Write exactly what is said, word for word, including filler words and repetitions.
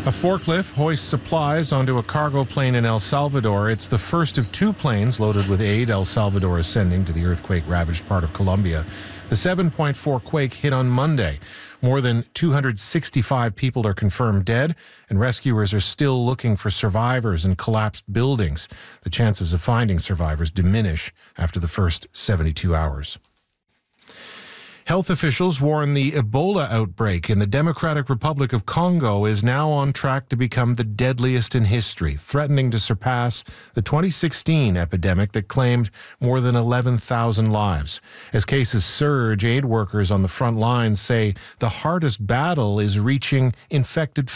A forklift hoists supplies onto a cargo plane in El Salvador. It's the first of two planes loaded with aid El Salvador is sending to the earthquake-ravaged part of Colombia. The seven point four quake hit on Monday. More than two hundred sixty-five people are confirmed dead, and rescuers are still looking for survivors in collapsed buildings. The chances of finding survivors diminish after the first seventy-two hours. Health officials warn the Ebola outbreak in the Democratic Republic of Congo is now on track to become the deadliest in history, threatening to surpass the twenty sixteen epidemic that claimed more than eleven thousand lives. As cases surge, aid workers on the front lines say the hardest battle is reaching infected